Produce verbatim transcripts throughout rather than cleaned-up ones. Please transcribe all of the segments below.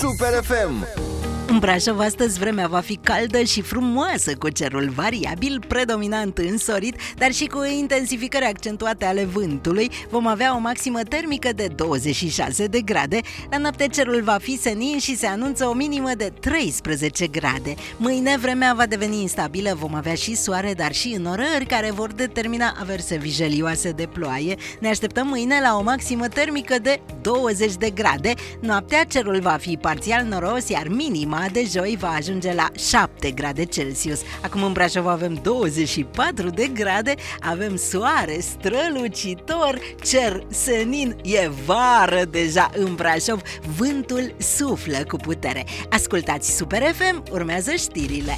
Super F M. În Brașov astăzi vremea va fi caldă și frumoasă, cu cerul variabil, predominant însorit, dar și cu intensificări accentuate ale vântului. Vom avea o maximă termică de douăzeci și șase de grade. La noapte cerul va fi senin și se anunță o minimă de treisprezece grade. Mâine vremea va deveni instabilă, vom avea și soare, dar și înorări care vor determina averse vijelioase de ploaie. Ne așteptăm mâine la o maximă termică de douăzeci de grade. Noaptea cerul va fi parțial noros, iar minima de joi va ajunge la șapte grade Celsius. Acum în Brașov avem douăzeci și patru de grade, avem soare strălucitor, cer senin, e vară deja în Brașov, vântul suflă cu putere. Ascultați Super F M, urmează știrile.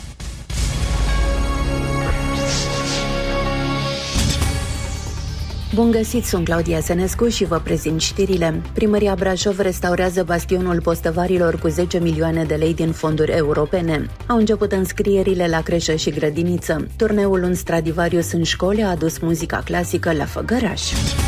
Bun găsit, sunt Claudia Senescu și vă prezint știrile. Primăria Brașov restaurează bastionul Postăvarilor cu zece milioane de lei din fonduri europene. Au început înscrierile la creșă și grădiniță. Turneul Un Stradivarius în școli a adus muzica clasică la Făgăraș.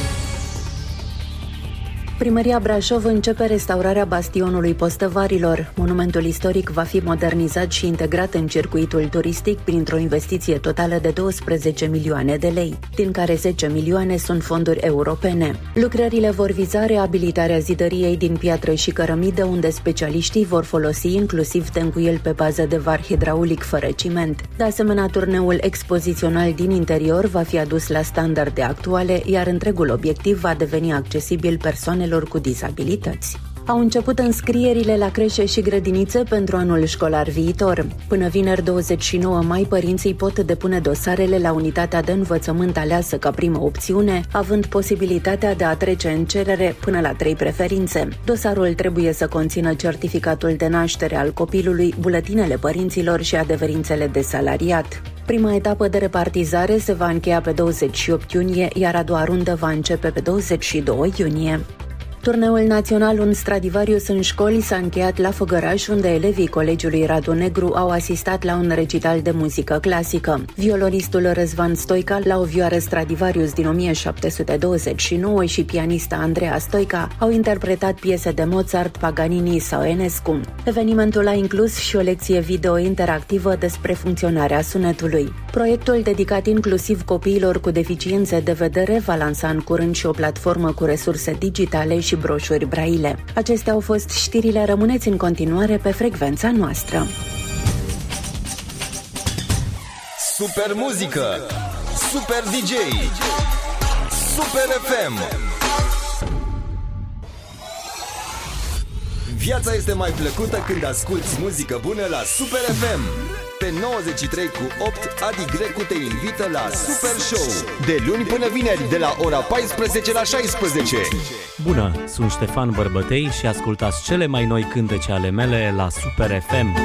Primăria Brașov începe restaurarea bastionului Postăvarilor. Monumentul istoric va fi modernizat și integrat în circuitul turistic printr-o investiție totală de douăsprezece milioane de lei, din care zece milioane sunt fonduri europene. Lucrările vor viza reabilitarea zidăriei din piatră și cărămidă, unde specialiștii vor folosi inclusiv tencuieli pe bază de var hidraulic fără ciment. De asemenea, turneul expozițional din interior va fi adus la standarde actuale, iar întregul obiectiv va deveni accesibil persoanelor cu dizabilități. Au început înscrierile la creșe și grădinițe pentru anul școlar viitor. Până vineri douăzeci și nouă mai, părinții pot depune dosarele la unitatea de învățământ aleasă ca primă opțiune, având posibilitatea de a trece în cerere până la trei preferințe. Dosarul trebuie să conțină certificatul de naștere al copilului, buletinele părinților și adeverințele de salariat. Prima etapă de repartizare se va încheia pe douăzeci și opt iunie, iar a doua rundă va începe pe douăzeci și doi iunie. Turneul național Un Stradivarius în școli s-a încheiat la Făgăraș, unde elevii Colegiului Radu Negru au asistat la un recital de muzică clasică. Violonistul Răzvan Stoica la o vioară Stradivarius din o mie șapte sute douăzeci și nouă și pianista Andreea Stoica au interpretat piese de Mozart, Paganini sau Enescu. Evenimentul a inclus și o lecție video interactivă despre funcționarea sunetului. Proiectul, dedicat inclusiv copiilor cu deficiențe de vedere, va lansa în curând și o platformă cu resurse digitale și broșuri braile. Acestea au fost știrile, rămâneți în continuare pe frecvența noastră. Super muzică, super D J, Super F M. Viața este mai plăcută când asculti muzică bună la Super F M. Pe nouăzeci și trei cu opt, Adi Grecu te invită la Super Show, de luni până vineri, de la ora paisprezece la șaisprezece. Bună, sunt Ștefan Bărbătei și ascultați cele mai noi cântece ale mele la Super F M.